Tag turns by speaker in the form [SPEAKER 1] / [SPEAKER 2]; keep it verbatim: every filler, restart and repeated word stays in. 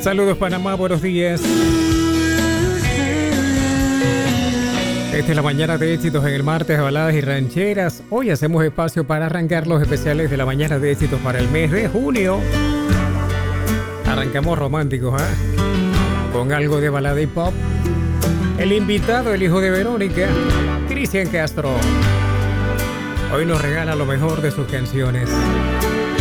[SPEAKER 1] Saludos Panamá, buenos días. Esta es la mañana de éxitos en el martes de baladas y rancheras. Hoy hacemos espacio para arrancar los especiales de la mañana de éxitos para el mes de junio. Arrancamos románticos, ¿eh? Con algo de balada y pop. El invitado, el hijo de Verónica, Cristian Castro, hoy nos regala lo mejor de sus canciones.